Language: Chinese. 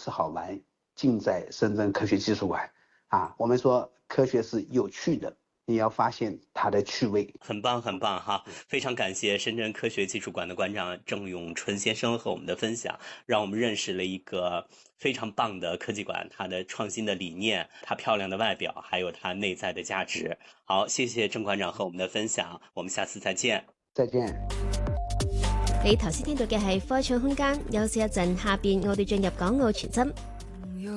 吃好玩，尽在深圳科学技术馆啊。我们说科学是有趣的，你要发现它的趣味。 很棒，很棒哈！非常感谢深圳科学技术馆的馆长郑永春先生和我们的分享，让我们认识了一个非常棒的科技馆，它的创新的理念，它漂亮的外表，还有它内在的价值。好，謝謝鄭館長和我們的分享，我們下次再見。 再見。 你頭先聽到嘅係科創空間，休息一陣，下邊我哋進入港澳傳真。